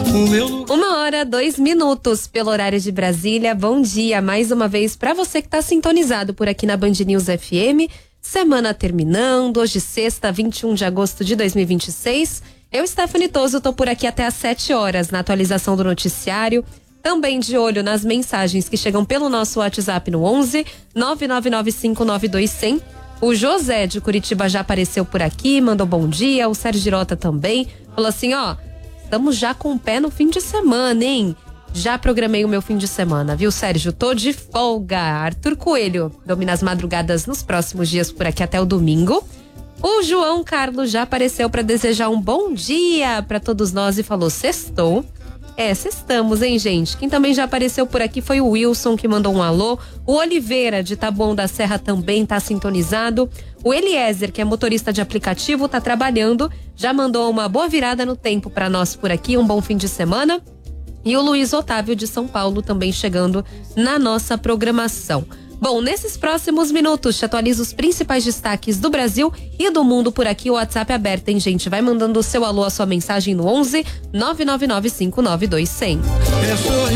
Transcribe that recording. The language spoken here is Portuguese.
1h02 pelo horário de Brasília. Bom dia mais uma vez para você que está sintonizado por aqui na Band News FM. Semana terminando, hoje sexta, 21 de agosto de 2026. Eu, Stephanie Toso, tô por aqui até às 7 horas na atualização do noticiário. Também de olho nas mensagens que chegam pelo nosso WhatsApp no 11 999592100. O José de Curitiba já apareceu por aqui, mandou bom dia. O Sérgio Girota também falou assim, ó, estamos já com o pé no fim de semana, hein? Já programei o meu fim de semana, viu, Sérgio? Tô de folga. Arthur Coelho domina as madrugadas nos próximos dias por aqui até o domingo. O João Carlos já apareceu para desejar um bom dia para todos nós e falou sextou. Sextamos, hein, gente? Quem também já apareceu por aqui foi o Wilson, que mandou um alô. O Oliveira, de Taboão da Serra, também tá sintonizado. O Eliezer, que é motorista de aplicativo, tá trabalhando. Já mandou uma boa virada no tempo para nós por aqui. Um bom fim de semana. E o Luiz Otávio, de São Paulo, também chegando na nossa programação. Bom, nesses próximos minutos, te atualizo os principais destaques do Brasil e do mundo por aqui. O WhatsApp é aberto, hein, gente? Vai mandando o seu alô, a sua mensagem no 11 999592100.